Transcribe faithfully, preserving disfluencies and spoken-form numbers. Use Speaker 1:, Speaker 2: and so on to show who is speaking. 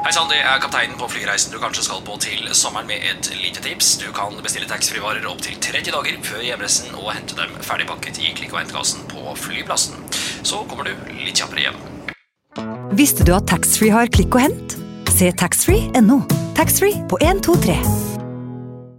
Speaker 1: Hei sann, det er kapteinen på flyreisen du kanskje skal på til sommeren med et lite tips. Du kan bestille taxfree-varer opp til tretti dager før hjemreisen og hente dem ferdigpakket i klikk- og hentekassen på flyplassen. Så kommer du litt kjappere hjem.
Speaker 2: Visste du at taxfree har klikk og hent? Se taxfree punktum no. Taxfree på en to tre.